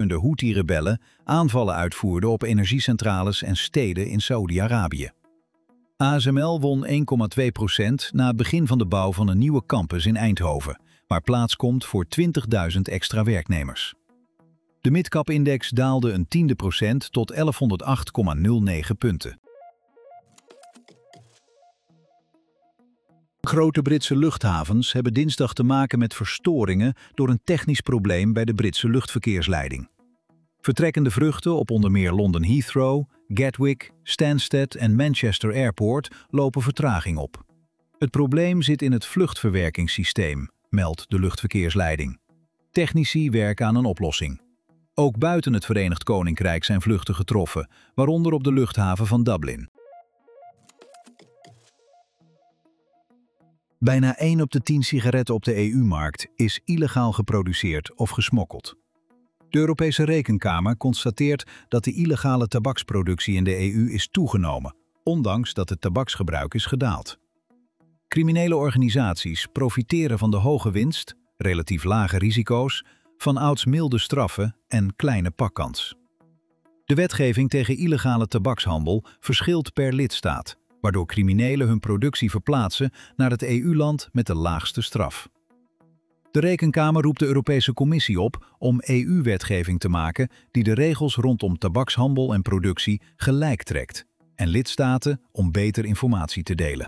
steunende Houthi-rebellen aanvallen uitvoerden op energiecentrales en steden in Saoedi-Arabië. ASML won 1,2% na het begin van de bouw van een nieuwe campus in Eindhoven, waar plaats komt voor 20.000 extra werknemers. De midcap-index daalde een 0,1% tot 1108,09 punten. Grote Britse luchthavens hebben dinsdag te maken met verstoringen door een technisch probleem bij de Britse luchtverkeersleiding. Vertrekkende vluchten op onder meer London Heathrow, Gatwick, Stansted en Manchester Airport lopen vertraging op. Het probleem zit in het vluchtverwerkingssysteem, meldt de luchtverkeersleiding. Technici werken aan een oplossing. Ook buiten het Verenigd Koninkrijk zijn vluchten getroffen, waaronder op de luchthaven van Dublin. Bijna 1 op de 10 sigaretten op de EU-markt is illegaal geproduceerd of gesmokkeld. De Europese Rekenkamer constateert dat de illegale tabaksproductie in de EU is toegenomen, ondanks dat het tabaksgebruik is gedaald. Criminele organisaties profiteren van de hoge winst, relatief lage risico's, vanouds milde straffen en kleine pakkans. De wetgeving tegen illegale tabakshandel verschilt per lidstaat, waardoor criminelen hun productie verplaatsen naar het EU-land met de laagste straf. De Rekenkamer roept de Europese Commissie op om EU-wetgeving te maken die de regels rondom tabakshandel en productie gelijk trekt, en lidstaten om beter informatie te delen.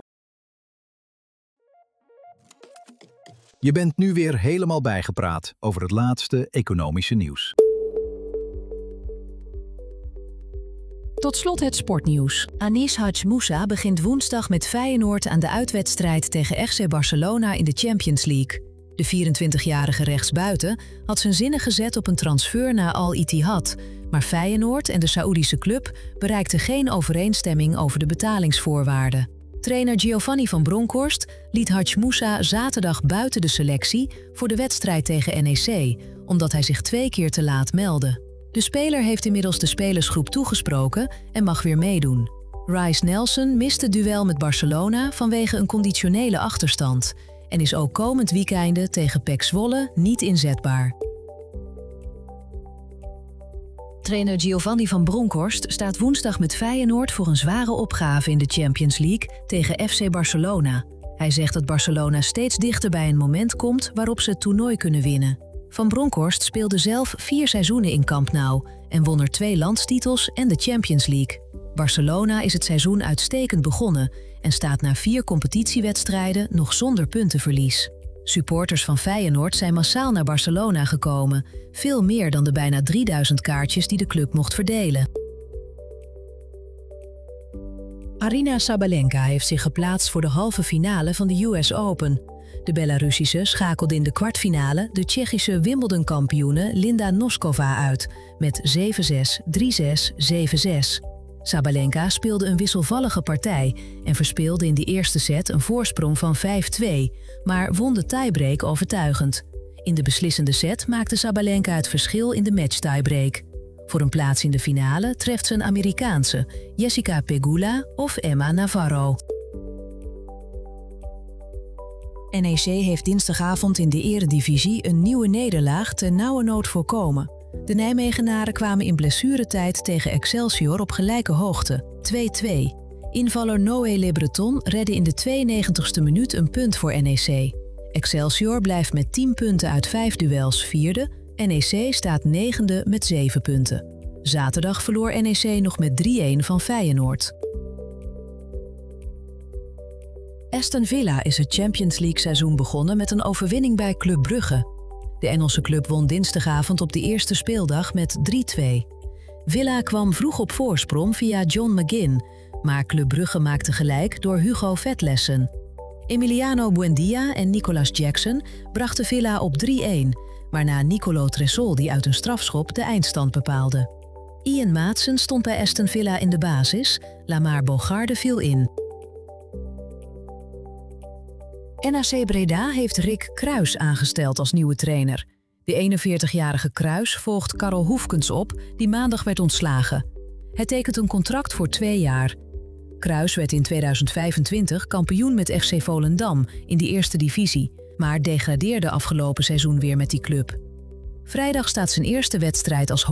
Je bent nu weer helemaal bijgepraat over het laatste economische nieuws. Tot slot het sportnieuws. Anis Hadj Moussa begint woensdag met Feyenoord aan de uitwedstrijd tegen FC Barcelona in de Champions League. De 24-jarige rechtsbuiten had zijn zinnen gezet op een transfer naar Al Ittihad, maar Feyenoord en de Saoedische club bereikten geen overeenstemming over de betalingsvoorwaarden. Trainer Giovanni van Bronckhorst liet Hadj Moussa zaterdag buiten de selectie voor de wedstrijd tegen NEC, omdat hij zich 2 keer te laat meldde. De speler heeft inmiddels de spelersgroep toegesproken en mag weer meedoen. Reiss Nelson mist het duel met Barcelona vanwege een conditionele achterstand en is ook komend weekende tegen PEC Zwolle niet inzetbaar. Trainer Giovanni van Bronckhorst staat woensdag met Feyenoord voor een zware opgave in de Champions League tegen FC Barcelona. Hij zegt dat Barcelona steeds dichter bij een moment komt waarop ze het toernooi kunnen winnen. Van Bronckhorst speelde zelf 4 seizoenen in Camp Nou en won er 2 landstitels en de Champions League. Barcelona is het seizoen uitstekend begonnen en staat na 4 competitiewedstrijden nog zonder puntenverlies. Supporters van Feyenoord zijn massaal naar Barcelona gekomen, veel meer dan de bijna 3000 kaartjes die de club mocht verdelen. Aryna Sabalenka heeft zich geplaatst voor de halve finale van de US Open. De Belarussische schakelde in de kwartfinale de Tsjechische Wimbledon-kampioene Linda Noskova uit met 7-6, 3-6, 7-6. Sabalenka speelde een wisselvallige partij en verspeelde in de eerste set een voorsprong van 5-2, maar won de tiebreak overtuigend. In de beslissende set maakte Sabalenka het verschil in de match-tiebreak. Voor een plaats in de finale treft ze een Amerikaanse, Jessica Pegula of Emma Navarro. NEC heeft dinsdagavond in de Eredivisie een nieuwe nederlaag ten nauwernood voorkomen. De Nijmegenaren kwamen in blessuretijd tegen Excelsior op gelijke hoogte, 2-2. Invaller Noé Le Breton redde in de 92e minuut een punt voor NEC. Excelsior blijft met 10 punten uit 5 duels 4e. NEC staat 9e met 7 punten. Zaterdag verloor NEC nog met 3-1 van Feyenoord. Aston Villa is het Champions League seizoen begonnen met een overwinning bij Club Brugge. De Engelse club won dinsdagavond op de eerste speeldag met 3-2. Villa kwam vroeg op voorsprong via John McGinn, maar Club Brugge maakte gelijk door Hugo Vetlessen. Emiliano Buendia en Nicolas Jackson brachten Villa op 3-1, waarna Nicolo Tresoldi uit een strafschop de eindstand bepaalde. Ian Maatsen stond bij Aston Villa in de basis, Lamar Bogarde viel in. NAC Breda heeft Rick Kruijs aangesteld als nieuwe trainer. De 41-jarige Kruijs volgt Karel Hoefkens op, die maandag werd ontslagen. Hij tekent een contract voor 2 jaar. Kruijs werd in 2025 kampioen met FC Volendam in de eerste divisie, maar degradeerde afgelopen seizoen weer met die club. Vrijdag staat zijn eerste wedstrijd als